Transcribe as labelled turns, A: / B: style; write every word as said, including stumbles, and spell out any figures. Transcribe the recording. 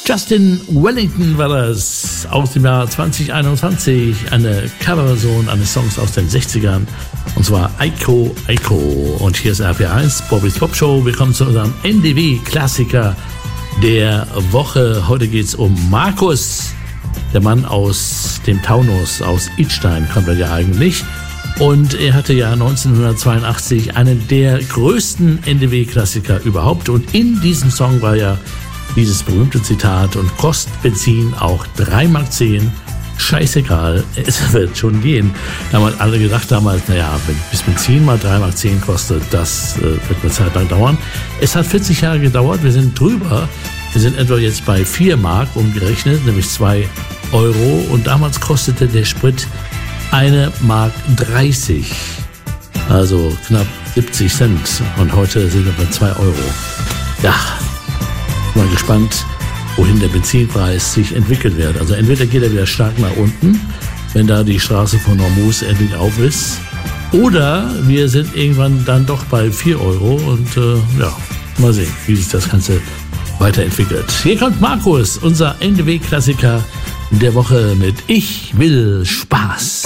A: Justin Wellington war das aus dem Jahr zwanzig einundzwanzig, eine Coverversion eines Songs aus den sechzigern, und zwar Eiko Eiko. Und hier ist R P R eins, Bobby's Pop Show. Wir kommen zu unserem N D W-Klassiker der Woche. Heute geht es um Markus, der Mann aus dem Taunus, aus Idstein kommt er ja eigentlich. Und er hatte ja neunzehnhundertzweiundachtzig einen der größten N D W-Klassiker überhaupt. Und in diesem Song war ja dieses berühmte Zitat: und kostet Benzin auch drei Mark zehn. Scheißegal, es wird schon gehen. Da haben alle gedacht damals, naja, bis Benzin mal drei Mark zehn kostet, das äh, wird eine Zeit lang dauern. Es hat vierzig Jahre gedauert, wir sind drüber. Wir sind etwa jetzt bei vier Mark umgerechnet, nämlich zwei Euro. Und damals kostete der Sprit eine Mark dreißig. Also knapp siebzig Cent. Und heute sind wir bei zwei Euro. Ja, mal gespannt, wohin der Benzinpreis sich entwickeln wird. Also entweder geht er wieder stark nach unten, wenn da die Straße von Hormuz endlich auf ist, oder wir sind irgendwann dann doch bei vier Euro und äh, ja, mal sehen, wie sich das Ganze weiterentwickelt. Hier kommt Markus, unser N D W-Klassiker der Woche mit Ich will Spaß.